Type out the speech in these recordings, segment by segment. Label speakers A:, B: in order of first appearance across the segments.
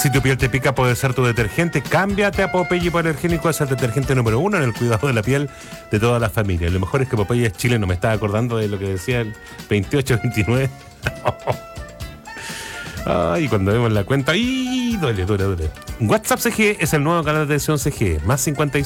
A: Si tu piel te pica, puede ser tu detergente. Cámbiate a Popeye Hipoalergénico. Es el detergente número 1 en el cuidado de la piel de toda la familia. Lo mejor es que Popeye es chileno. Me estaba acordando de lo que decía el 28-29. Ay, cuando vemos la cuenta, ¡y! Duele. WhatsApp CG es el nuevo canal de atención CG. Más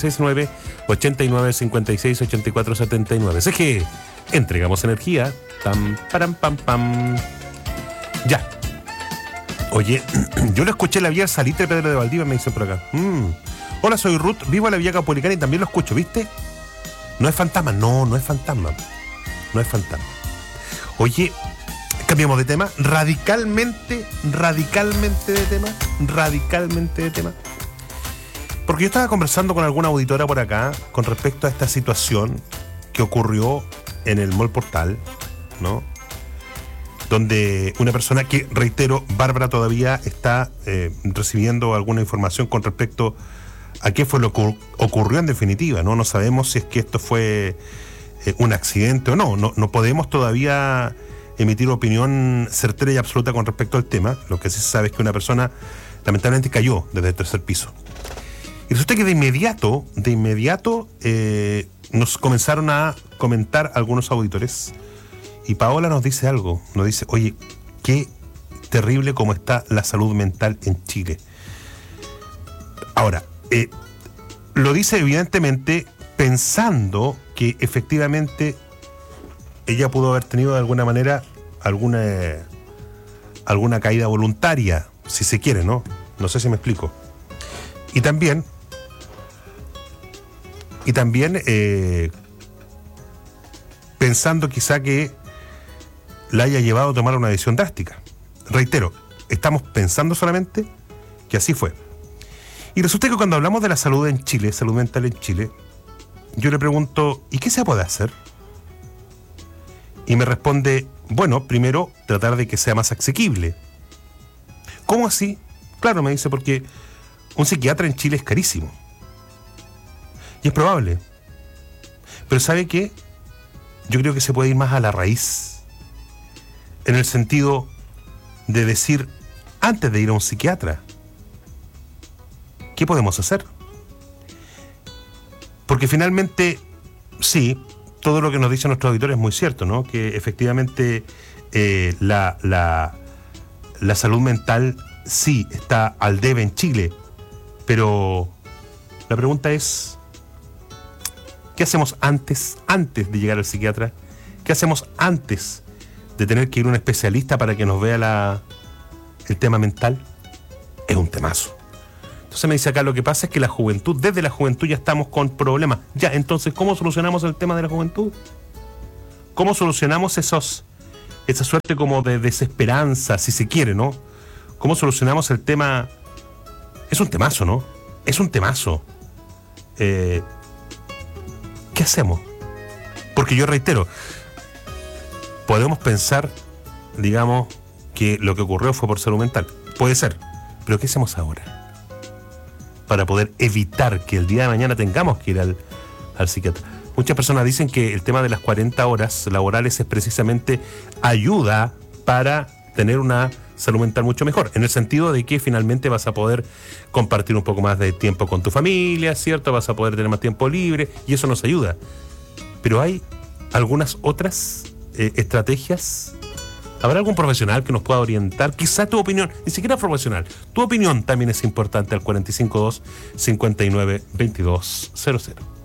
A: 569-8956-8479. CG, entregamos energía. Pam, param, pam, pam. Ya. Oye, yo lo escuché en la vía Salitre Pedro de Valdivia, me dicen por acá. Hola, soy Ruth, vivo en la vía Capulicana y también lo escucho, ¿viste? No es fantasma, no es fantasma. No es fantasma. Oye, cambiamos de tema, radicalmente de tema. Porque yo estaba conversando con alguna auditora por acá con respecto a esta situación que ocurrió en el Mall Portal, ¿no? Donde una persona que, reitero, Bárbara todavía está recibiendo alguna información con respecto a qué fue lo que ocurrió en definitiva, ¿no? No sabemos si es que esto fue un accidente o no. No podemos todavía emitir opinión certera y absoluta con respecto al tema. Lo que sí se sabe es que una persona lamentablemente cayó desde el tercer piso. Y resulta que de inmediato nos comenzaron a comentar algunos auditores. Y Paola nos dice algo, nos dice, oye, qué terrible cómo está la salud mental en Chile. Ahora, lo dice evidentemente pensando que efectivamente ella pudo haber tenido de alguna manera alguna caída voluntaria, si se quiere, ¿no? No sé si me explico. Y también pensando quizá que la haya llevado a tomar una decisión drástica. Reitero, estamos pensando solamente que así fue. Y resulta que cuando hablamos de la salud en Chile, salud mental en Chile, yo le pregunto, ¿y qué se puede hacer? Y me responde, bueno, primero, tratar de que sea más asequible. ¿Cómo así? Claro, me dice, porque un psiquiatra en Chile es carísimo. Y es probable. Pero ¿sabe qué? Yo creo que se puede ir más a la raíz. En el sentido de decir, antes de ir a un psiquiatra, ¿qué podemos hacer? Porque finalmente, sí, todo lo que nos dice nuestro auditor es muy cierto, ¿no? Que efectivamente la salud mental sí está al debe en Chile, pero la pregunta es, ¿qué hacemos antes de llegar al psiquiatra? ¿Qué hacemos antes de tener que ir a un especialista para que nos vea el tema mental? Es un temazo. Entonces me dice acá, lo que pasa es que desde la juventud ya estamos con problemas. Ya, entonces, ¿cómo solucionamos el tema de la juventud? ¿Cómo solucionamos esa suerte como de desesperanza, si se quiere, ¿no? ¿Cómo solucionamos el tema? Es un temazo, ¿no? Es un temazo. ¿Qué hacemos? Porque yo reitero, podemos pensar, digamos, que lo que ocurrió fue por salud mental. Puede ser. Pero ¿qué hacemos ahora? Para poder evitar que el día de mañana tengamos que ir al psiquiatra. Muchas personas dicen que el tema de las 40 horas laborales es precisamente ayuda para tener una salud mental mucho mejor, en el sentido de que finalmente vas a poder compartir un poco más de tiempo con tu familia, ¿cierto? Vas a poder tener más tiempo libre y eso nos ayuda. Pero hay algunas otras estrategias. ¿Habrá algún profesional que nos pueda orientar? Quizá tu opinión, ni siquiera profesional, tu opinión también es importante al 452-592200.